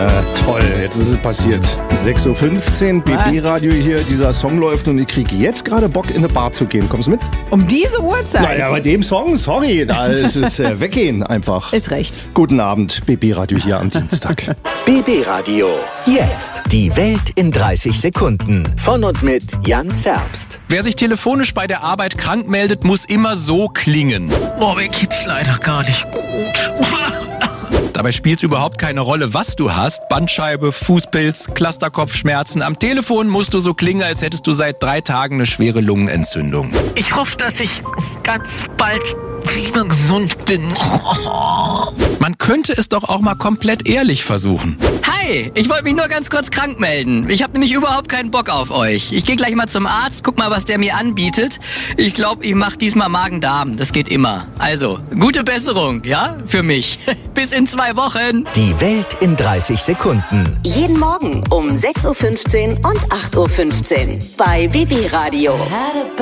Toll, jetzt ist es passiert. 6.15 Uhr, BB-Radio hier, dieser Song läuft und ich kriege jetzt gerade Bock, in eine Bar zu gehen. Kommst du mit? Um diese Uhrzeit? Naja, bei dem Song, sorry, da ist es weggehen einfach. Ist recht. Guten Abend, BB-Radio hier am Dienstag. BB-Radio, jetzt die Welt in 30 Sekunden. Von und mit Jan Zerbst. Wer sich telefonisch bei der Arbeit krank meldet, muss immer so klingen. Boah, mir geht's leider gar nicht gut. Dabei spielt es überhaupt keine Rolle, was du hast. Bandscheibe, Fußpilz, Clusterkopfschmerzen. Am Telefon musst du so klingen, als hättest du seit 3 Tagen eine schwere Lungenentzündung. Ich hoffe, dass ich ganz bald wieder gesund bin. Man könnte es doch auch mal komplett ehrlich versuchen. Hi, ich wollte mich nur ganz kurz krank melden. Ich habe nämlich überhaupt keinen Bock auf euch. Ich gehe gleich mal zum Arzt, guck mal, was der mir anbietet. Ich glaube, ich mache diesmal Magen-Darm. Das geht immer. Also, gute Besserung, ja? Für mich. Bis in 2 Wochen. Die Welt in 30 Sekunden. Jeden Morgen um 6.15 Uhr und 8.15 Uhr bei BB Radio.